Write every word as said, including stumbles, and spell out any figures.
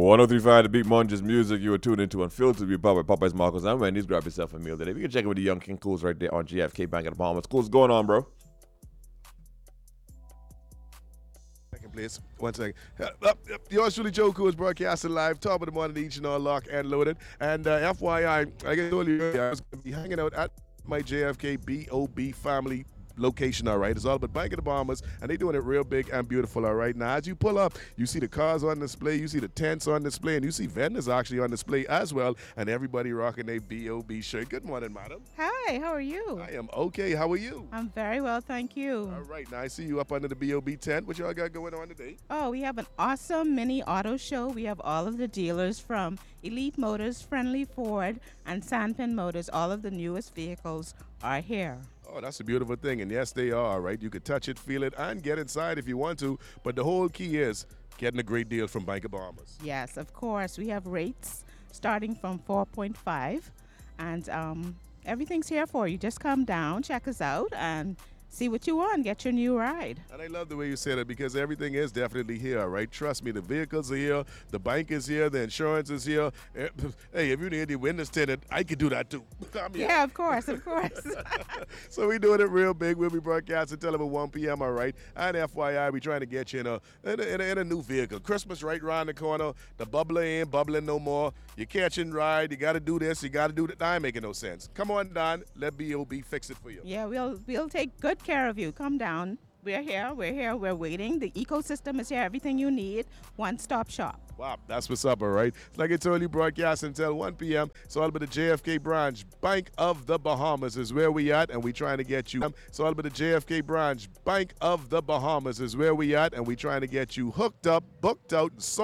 one oh three point five The Beat Munges Music. You are tuned into Unfiltered with Papa Popeyes Marcos. I'm Wendy's. Grab yourself a meal today. We can check in with the young King Cools right there on G F K Bank at the Bahamas. Cools, going on, bro? Second place. One second. Uh, uh, uh, yours truly, Joe Cools, broadcasting live, top of the morning, each and all lock and loaded. And uh, F Y I, like I told you earlier, I was going to be hanging out at my J F K B O B family location, all right. It's all about Bank of the Bahamas, and they're doing it real big and beautiful, all right. Now, as you pull up, you see the cars on display, you see the tents on display, and you see vendors actually on display as well, and everybody rocking their B O B shirt. Good morning, madam. Hi, how are you? I am okay. How are you? I'm very well, thank you. All right. Now, I see you up under the B O B tent. What y'all got going on today? Oh, we have an awesome mini auto show. We have all of the dealers from Elite Motors, Friendly Ford, and Sandpin Motors. All of the newest vehicles are here. Oh, that's a beautiful thing. And yes, they are, right? You can touch it, feel it, and get inside if you want to. But the whole key is getting a great deal from Bank of Bahamas. Yes, of course. We have rates starting from four point five. And um, everything's here for you. Just come down, check us out, and see what you want. Get your new ride. And I love the way you said it because everything is definitely here, right? Trust me, the vehicles are here, the bank is here, the insurance is here. Hey, if you need a witness tenant, I could do that too. I'm here. Yeah, of course, of course. So we're doing it real big. We'll be broadcasting till about one p.m., all right? And F Y I, we're trying to get you in a, in a, in a, in a new vehicle. Christmas right around the corner. The bubbler ain't bubbling no more. You're catching ride. You got to do this. You got to do that. That ain't making no sense. Come on down. Let B O B fix it for you. Yeah, we'll we'll take good care of you. Come down. We're here. We're here. We're waiting. The ecosystem is here. Everything you need. One-stop shop. Wow, that's what's up, all right? Like I told you, broadcast until one p.m. So all about the J F K branch, Bank of the Bahamas is where we at, and we trying to get you. So all about the J F K branch, Bank of the Bahamas is where we at, and we trying to get you hooked up, booked out, and sold.